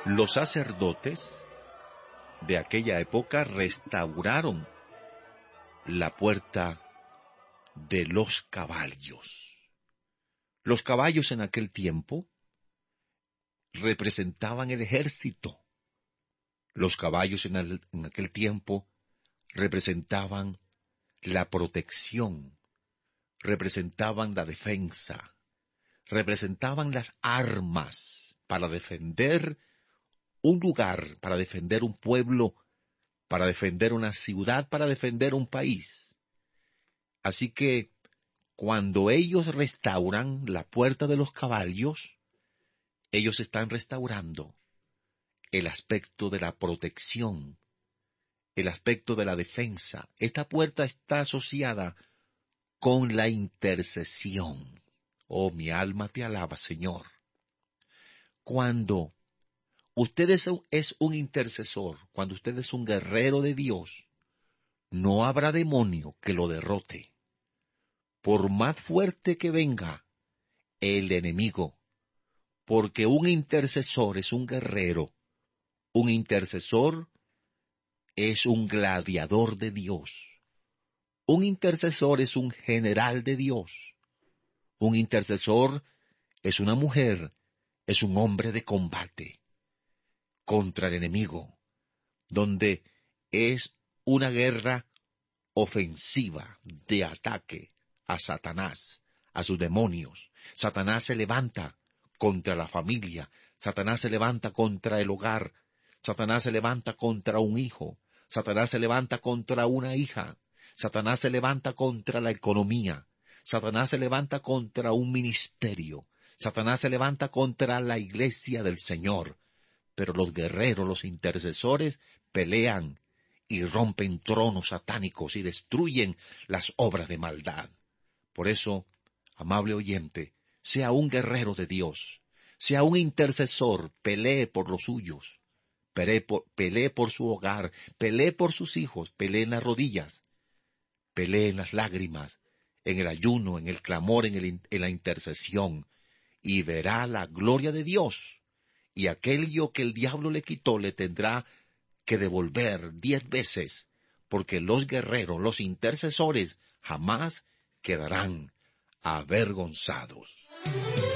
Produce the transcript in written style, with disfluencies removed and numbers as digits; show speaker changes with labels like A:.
A: Los sacerdotes de aquella época restauraron la puerta de los caballos. Los caballos en aquel tiempo representaban el ejército. Los caballos en aquel tiempo representaban la protección, representaban la defensa, representaban las armas para defender un lugar, para defender un pueblo, para defender una ciudad, para defender un país. Así que cuando ellos restauran la puerta de los caballos, ellos están restaurando el aspecto de la protección, el aspecto de la defensa. Esta puerta está asociada con la intercesión. Oh, mi alma te alaba, Señor. Cuando usted es un intercesor, cuando usted es un guerrero de Dios, no habrá demonio que lo derrote. Por más fuerte que venga el enemigo, porque un intercesor es un guerrero, un intercesor es un gladiador de Dios, un intercesor es un general de Dios, un intercesor es una mujer, es un hombre de combate contra el enemigo, donde es una guerra ofensiva de ataque a Satanás, a sus demonios. Satanás se levanta contra la familia, Satanás se levanta contra el hogar, Satanás se levanta contra un hijo, Satanás se levanta contra una hija, Satanás se levanta contra la economía, Satanás se levanta contra un ministerio, Satanás se levanta contra la iglesia del Señor. Pero los guerreros, los intercesores, pelean y rompen tronos satánicos y destruyen las obras de maldad. Por eso, amable oyente, sea un guerrero de Dios, sea un intercesor, pelee por los suyos, pelee por su hogar, pelee por sus hijos, pelee en las rodillas, pelee en las lágrimas, en el ayuno, en el clamor, en la intercesión, y verá la gloria de Dios. Y aquello que el diablo le quitó le tendrá que devolver 10 veces, porque los guerreros, los intercesores, jamás quedarán avergonzados.